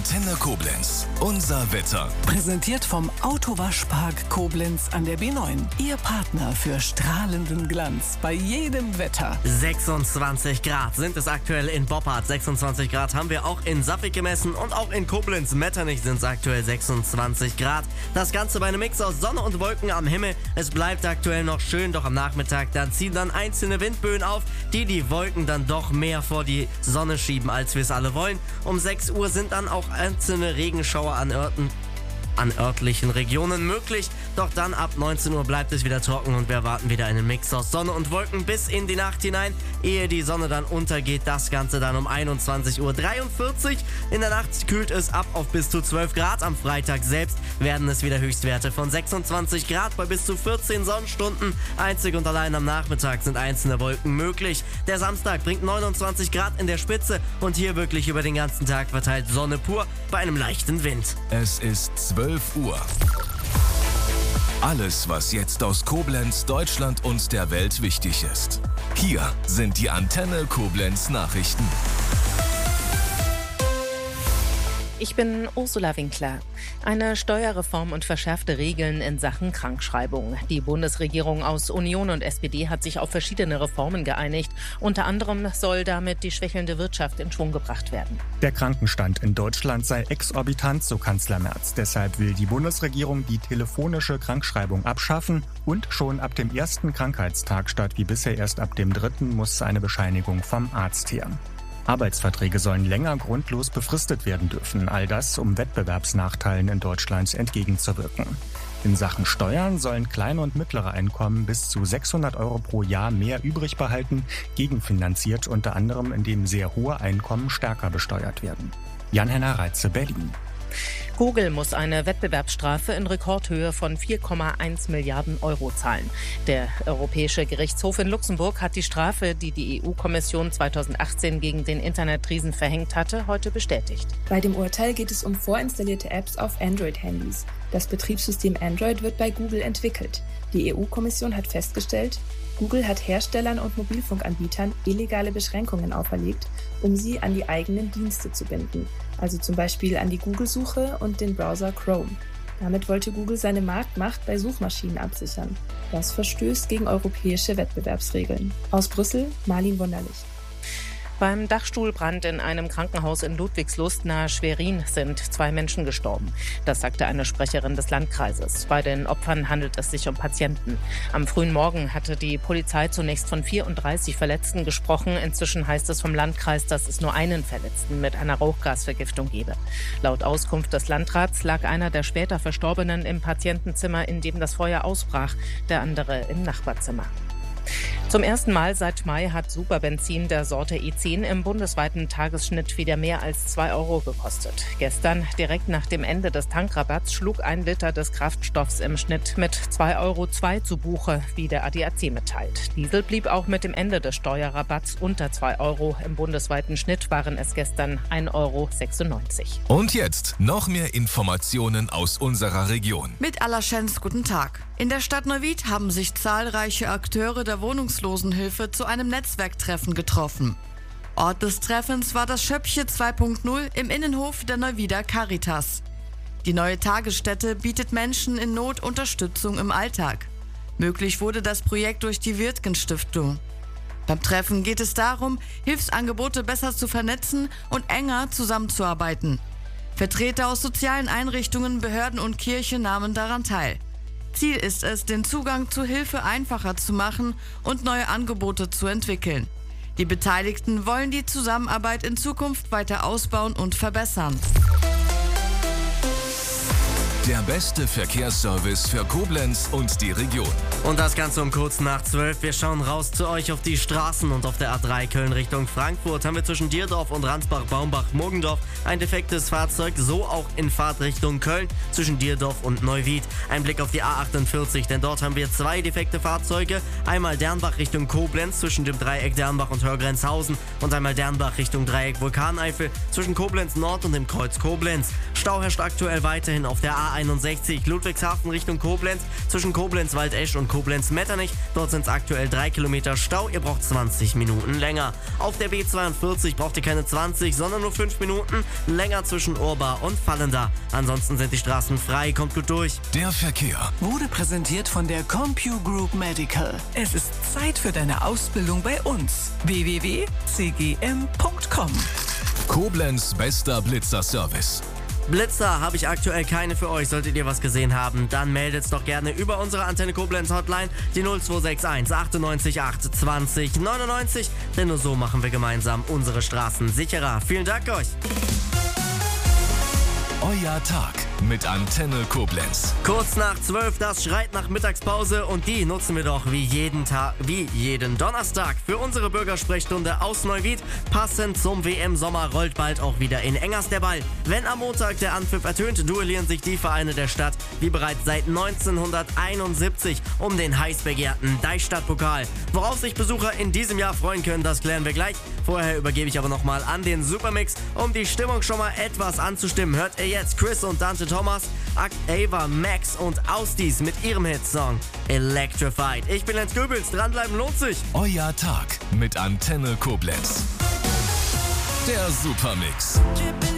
Antenne Koblenz. Unser Wetter. Präsentiert vom Autowaschpark Koblenz an der B9. Ihr Partner für strahlenden Glanz bei jedem Wetter. 26 Grad sind es aktuell in Boppard. 26 Grad haben wir auch in Sappig gemessen und auch in Koblenz-Metternich sind es aktuell 26 Grad. Das Ganze bei einem Mix aus Sonne und Wolken am Himmel. Es bleibt aktuell noch schön, doch am Nachmittag dann ziehen dann einzelne Windböen auf, die Wolken dann doch mehr vor die Sonne schieben, als wir es alle wollen. Um 6 Uhr sind dann auch einzelne Regenschauer an örtlichen Regionen möglich. Doch dann ab 19 Uhr bleibt es wieder trocken und wir erwarten wieder einen Mix aus Sonne und Wolken bis in die Nacht hinein, ehe die Sonne dann untergeht. Das Ganze dann um 21:43 Uhr. In der Nacht kühlt es ab auf bis zu 12 Grad. Am Freitag selbst werden es wieder Höchstwerte von 26 Grad bei bis zu 14 Sonnenstunden. Einzig und allein am Nachmittag sind einzelne Wolken möglich. Der Samstag bringt 29 Grad in der Spitze und hier wirklich über den ganzen Tag verteilt Sonne pur bei einem leichten Wind. Es ist 12 Uhr. Alles, was jetzt aus Koblenz, Deutschland und der Welt wichtig ist. Hier sind die Antenne Koblenz Nachrichten. Ich bin Ursula Winkler. Eine Steuerreform und verschärfte Regeln in Sachen Krankschreibung. Die Bundesregierung aus Union und SPD hat sich auf verschiedene Reformen geeinigt. Unter anderem soll damit die schwächelnde Wirtschaft in Schwung gebracht werden. Der Krankenstand in Deutschland sei exorbitant, so Kanzler Merz. Deshalb will die Bundesregierung die telefonische Krankschreibung abschaffen und schon ab dem ersten Krankheitstag statt wie bisher erst ab dem dritten muss eine Bescheinigung vom Arzt her. Arbeitsverträge sollen länger grundlos befristet werden dürfen, all das, um Wettbewerbsnachteilen in Deutschland entgegenzuwirken. In Sachen Steuern sollen kleine und mittlere Einkommen bis zu 600 € pro Jahr mehr übrig behalten, gegenfinanziert unter anderem, indem sehr hohe Einkommen stärker besteuert werden. Jan-Henner Reitze, Berlin. Google muss eine Wettbewerbsstrafe in Rekordhöhe von 4,1 Milliarden € zahlen. Der Europäische Gerichtshof in Luxemburg hat die Strafe, die die EU-Kommission 2018 gegen den Internetriesen verhängt hatte, heute bestätigt. Bei dem Urteil geht es um vorinstallierte Apps auf Android-Handys. Das Betriebssystem Android wird bei Google entwickelt. Die EU-Kommission hat festgestellt, Google hat Herstellern und Mobilfunkanbietern illegale Beschränkungen auferlegt, um sie an die eigenen Dienste zu binden, also zum Beispiel an die Google-Suche und den Browser Chrome. Damit wollte Google seine Marktmacht bei Suchmaschinen absichern. Das verstößt gegen europäische Wettbewerbsregeln. Aus Brüssel, Marlin Wunderlich. Beim Dachstuhlbrand in einem Krankenhaus in Ludwigslust nahe Schwerin sind 2 Menschen gestorben. Das sagte eine Sprecherin des Landkreises. Bei den Opfern handelt es sich um Patienten. Am frühen Morgen hatte die Polizei zunächst von 34 Verletzten gesprochen. Inzwischen heißt es vom Landkreis, dass es nur einen Verletzten mit einer Rauchgasvergiftung gebe. Laut Auskunft des Landrats lag einer der später Verstorbenen im Patientenzimmer, in dem das Feuer ausbrach, der andere im Nachbarzimmer. Zum ersten Mal seit Mai hat Superbenzin der Sorte E10 im bundesweiten Tagesschnitt wieder mehr als 2 € gekostet. Gestern, direkt nach dem Ende des Tankrabatts, schlug 1 Liter des Kraftstoffs im Schnitt mit 2,02 € zu Buche, wie der ADAC mitteilt. Diesel blieb auch mit dem Ende des Steuerrabatts unter 2 €. Im bundesweiten Schnitt waren es gestern 1,96 €. Und jetzt noch mehr Informationen aus unserer Region. Mit Allerschens, guten Tag. In der Stadt Neuwied haben sich zahlreiche Akteure der Wohnungslosenhilfe zu einem Netzwerktreffen getroffen. Ort des Treffens war das Schöppche 2.0 im Innenhof der Neuwieder Caritas. Die neue Tagesstätte bietet Menschen in Not Unterstützung im Alltag. Möglich wurde das Projekt durch die Wirtgen-Stiftung. Beim Treffen geht es darum, Hilfsangebote besser zu vernetzen und enger zusammenzuarbeiten. Vertreter aus sozialen Einrichtungen, Behörden und Kirche nahmen daran teil. Ziel ist es, den Zugang zu Hilfe einfacher zu machen und neue Angebote zu entwickeln. Die Beteiligten wollen die Zusammenarbeit in Zukunft weiter ausbauen und verbessern. Der beste Verkehrsservice für Koblenz und die Region. Und das Ganze um kurz nach 12. Wir schauen raus zu euch auf die Straßen und auf der A3 Köln Richtung Frankfurt haben wir zwischen Dierdorf und Ransbach-Baumbach-Murgendorf ein defektes Fahrzeug, so auch in Fahrtrichtung Köln zwischen Dierdorf und Neuwied. Ein Blick auf die A48, denn dort haben wir 2 defekte Fahrzeuge. Einmal Dernbach Richtung Koblenz zwischen dem Dreieck Dernbach und Hörgrenzhausen und einmal Dernbach Richtung Dreieck Vulkaneifel zwischen Koblenz Nord und dem Kreuz Koblenz. Stau herrscht aktuell weiterhin auf der A1 A61 Ludwigshafen Richtung Koblenz zwischen Koblenz-Waldesch und Koblenz-Metternich. Dort sind es aktuell 3 Kilometer Stau. Ihr braucht 20 Minuten länger. Auf der B42 braucht ihr keine 20, sondern nur 5 Minuten länger zwischen Urba und Fallenda. Ansonsten sind die Straßen frei. Kommt gut durch. Der Verkehr Wurde präsentiert von der CompuGroup Medical. Es ist Zeit für deine Ausbildung bei uns. www.cgm.com. Koblenz bester Blitzer-Service. Blitzer habe ich aktuell keine für euch. Solltet ihr was gesehen haben, dann meldet's doch gerne über unsere Antenne Koblenz Hotline, die 0261 98 8 20 99. Denn nur so machen wir gemeinsam unsere Straßen sicherer. Vielen Dank euch. Euer Tag mit Antenne Koblenz. Kurz nach 12, das schreit nach Mittagspause und die nutzen wir doch wie jeden Donnerstag für unsere Bürgersprechstunde aus Neuwied. Passend zum WM-Sommer rollt bald auch wieder in Engers der Ball. Wenn am Montag der Anpfiff ertönt, duellieren sich die Vereine der Stadt wie bereits seit 1971 um den heiß begehrten Deichstadtpokal. Worauf sich Besucher in diesem Jahr freuen können, das klären wir gleich. Vorher übergebe ich aber nochmal an den Supermix, um die Stimmung schon mal etwas anzustimmen. Hört ihr jetzt Chris und Dante Thomas, Ava Max und Austis mit ihrem Hitsong Electrified. Ich bin Lenz Göbels, dranbleiben lohnt sich. Euer Tag mit Antenne Koblenz. Der Supermix.